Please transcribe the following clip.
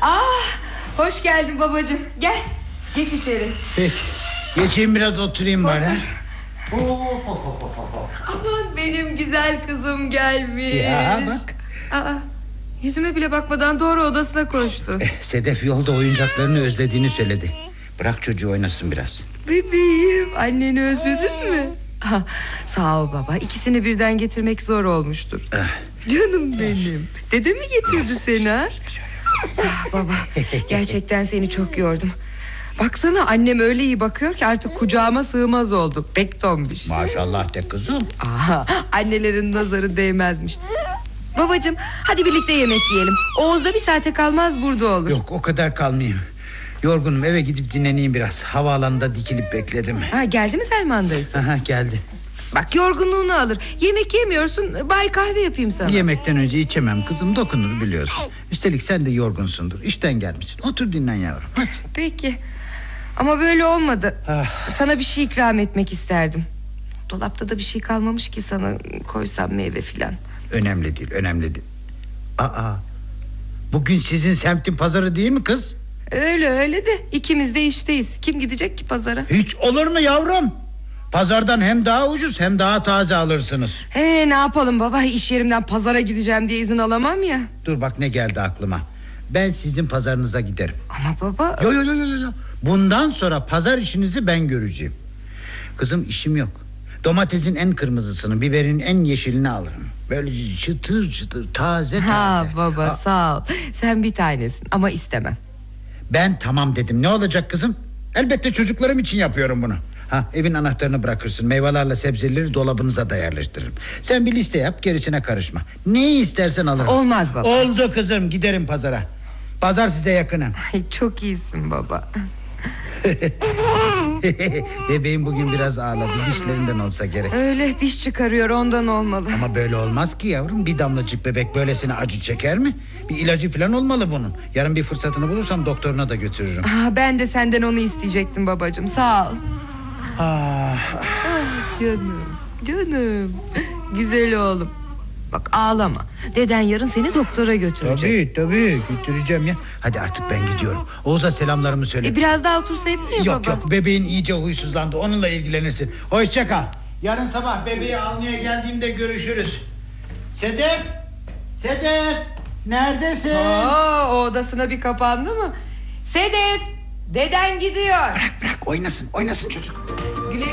Hoş geldin babacığım. Gel, geç içeri. Peki, geçeyim biraz oturayım bari. Aman benim güzel kızım gelmiş. Ya bak. Yüzüme bile bakmadan doğru odasına koştu. Sedef yolda oyuncaklarını özlediğini söyledi. Bırak çocuğu oynasın biraz. Bebeğim, anneni özledin mi? Sağ ol baba. İkisini birden getirmek zor olmuştur. Canım benim. Dede mi getirdi seni ha? Baba, gerçekten seni çok yordum. Baksana, annem öyle iyi bakıyor ki artık kucağıma sığmaz oldu. Pek tombiş. Maşallah de kızım. Annelerin nazarı değmezmiş. Babacığım, hadi birlikte yemek yiyelim. Oğuz da bir saate kalmaz burada olur. Yok, o kadar kalmayayım. Yorgunum, eve gidip dinleneyim biraz. Havaalanında dikilip bekledim. Geldi mi Selman dayısı? Geldi. Bak, yorgunluğunu alır. Yemek yemiyorsun, bari kahve yapayım sana. Yemekten önce içemem kızım, dokunur biliyorsun. Üstelik sen de yorgunsundur, işten gelmişsin. Otur dinlen yavrum, hadi. Peki, ama böyle olmadı. Sana bir şey ikram etmek isterdim. Dolapta da bir şey kalmamış ki sana koysam, meyve filan. Önemli değil, önemli değil. Bugün sizin semtin pazarı değil mi kız? Öyle de ikimiz de işteyiz. Kim gidecek ki pazara? Hiç olur mu yavrum? Pazardan hem daha ucuz hem daha taze alırsınız. Ne yapalım baba, iş yerimden pazara gideceğim diye izin alamam ya. Dur bak ne geldi aklıma. Ben sizin pazarınıza giderim. Ama baba... Yo. Bundan sonra pazar işinizi ben göreceğim. Kızım, işim yok. Domatesin en kırmızısını, biberin en yeşilini alırım. Böyle çıtır çıtır, taze. Baba sağ ol. Sen bir tanesin ama istemem. Ben tamam dedim, ne olacak kızım? Elbette çocuklarım için yapıyorum bunu. Evin anahtarını bırakırsın, meyvelerle sebzeleri dolabınıza da yerleştiririm. Sen bir liste yap, gerisine karışma. Neyi istersen alırım. Olmaz baba. Oldu kızım, giderim pazara. Pazar size yakınım. Çok iyisin baba. Bebeğim bugün biraz ağladı, dişlerinden olsa gerek. Öyle, diş çıkarıyor, ondan olmalı. Ama böyle olmaz ki yavrum. Bir damlacık bebek böylesine acı çeker mi? Bir ilacı falan olmalı bunun. Yarın bir fırsatını bulursam doktoruna da götürürüm. Ben de senden onu isteyecektim babacığım, sağ ol. Canım güzel oğlum. Bak, ağlama. Deden yarın seni doktora götürecek. Tabii götüreceğim ya. Hadi artık ben gidiyorum. Oğuz'a selamlarımı söyle. Biraz daha otursaydın ya baba. Yok, bebeğin iyice huysuzlandı, onunla ilgilenirsin. Hoşça kal. Yarın sabah bebeği almaya geldiğimde görüşürüz. Sedef neredesin? O odasına bir kapandı mı? Sedef, deden gidiyor. Bırak oynasın çocuk.